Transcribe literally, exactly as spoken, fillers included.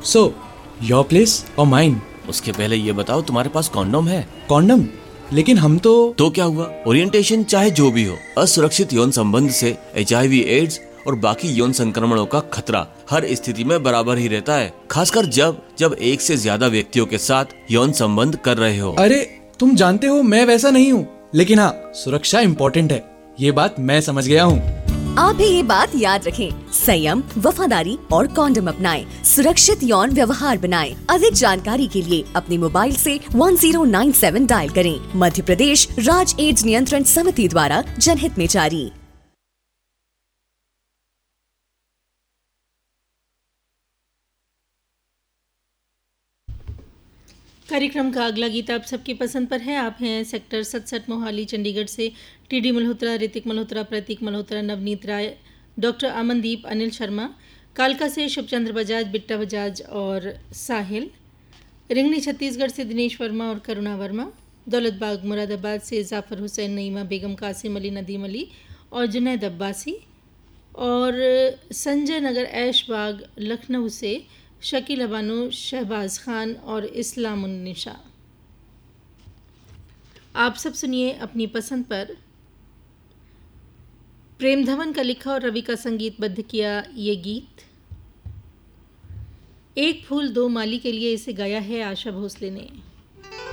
So your place और mine? उसके पहले ये बताओ, तुम्हारे पास कॉन्डोम है? कॉन्डम? लेकिन हम तो तो क्या हुआ? ओरिएंटेशन चाहे जो भी हो, असुरक्षित यौन संबंध से एच आई वी एड्स और बाकी यौन संक्रमणों का खतरा हर स्थिति में बराबर ही रहता है, खासकर जब जब एक से ज्यादा व्यक्तियों के साथ यौन संबंध कर रहे हो। अरे तुम जानते हो मैं वैसा नहीं हूँ, लेकिन हाँ सुरक्षा इम्पोर्टेंट है, ये बात मैं समझ गया हूँ। आप भी ये बात याद रखें, संयम, वफादारी और कॉन्डम अपनाएं, सुरक्षित यौन व्यवहार बनाएं। अधिक जानकारी के लिए अपने मोबाइल से one zero nine seven dial करें। मध्य प्रदेश राज्य एड्स नियंत्रण समिति द्वारा जनहित में जारी। कार्यक्रम का अगला गीत आप सबकी पसंद पर है। आप हैं सेक्टर सड़सठ मोहाली चंडीगढ़ से टीडी मल्होत्रा, ऋतिक मल्होत्रा, प्रतीक मल्होत्रा, नवनीत राय, डॉक्टर अमनदीप, अनिल शर्मा। कालका से शुभचंद्र बजाज, बिट्टा बजाज और साहिल। रिंगनी छत्तीसगढ़ से दिनेश वर्मा और करुणा वर्मा। दौलत बाग मुरादाबाद से जाफ़र हुसैन, नईमा बेगम, कासिम अली, नदीम अली और जुनैद अब्बासी। और संजय नगर ऐशबाग लखनऊ से शकील अबानो, शहबाज खान और इस्लामुन्निशा। आप सब सुनिए अपनी पसंद पर प्रेम धवन का लिखा और रवि का संगीतबद्ध किया ये गीत। एक फूल दो माली के लिए इसे गाया है आशा भोसले ने।